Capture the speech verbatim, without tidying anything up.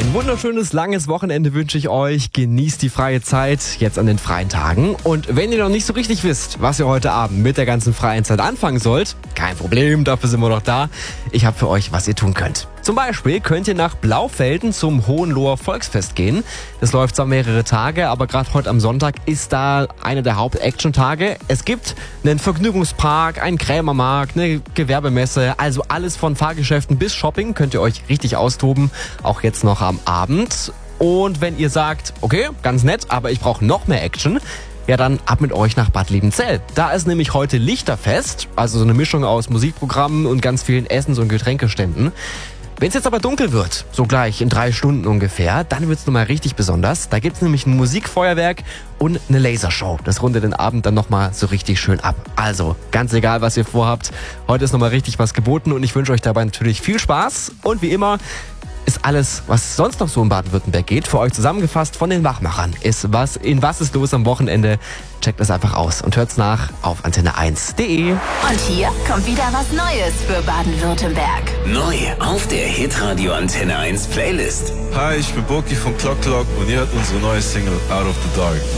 Ein wunderschönes, langes Wochenende wünsche ich euch. Genießt die freie Zeit jetzt an den freien Tagen. Und wenn ihr noch nicht so richtig wisst, was ihr heute Abend mit der ganzen freien Zeit anfangen sollt, kein Problem, dafür sind wir noch da. Ich habe für euch, was ihr tun könnt. Zum Beispiel könnt ihr nach Blaufelden zum Hohenloher Volksfest gehen. Das läuft zwar mehrere Tage, aber gerade heute am Sonntag ist da einer der Haupt-Action-Tage. Es gibt einen Vergnügungspark, einen Krämermarkt, eine Gewerbemesse, also alles von Fahrgeschäften bis Shopping könnt ihr euch richtig austoben, auch jetzt noch am Abend. Und wenn ihr sagt, okay, ganz nett, aber ich brauche noch mehr Action, ja dann ab mit euch nach Bad Liebenzell. Da ist nämlich heute Lichterfest, also so eine Mischung aus Musikprogrammen und ganz vielen Essens- und Getränkeständen. Wenn es jetzt aber dunkel wird, so gleich in drei Stunden ungefähr, dann wird's nochmal richtig besonders. Da gibt's nämlich ein Musikfeuerwerk und eine Lasershow. Das rundet den Abend dann nochmal so richtig schön ab. Also, ganz egal, was ihr vorhabt, heute ist nochmal richtig was geboten und ich wünsche euch dabei natürlich viel Spaß. Und wie immer ist alles, was sonst noch so in Baden-Württemberg geht, für euch zusammengefasst von den Wachmachern. Ist was, in was ist los am Wochenende? Checkt es einfach aus und hört's nach auf antenne eins punkt de. Und hier kommt wieder was Neues für Baden-Württemberg. Neu auf der Hitradio Antenne eins Playlist. Hi, ich bin Boki von Clock Clock und ihr hört unsere neue Single Out of the Dark.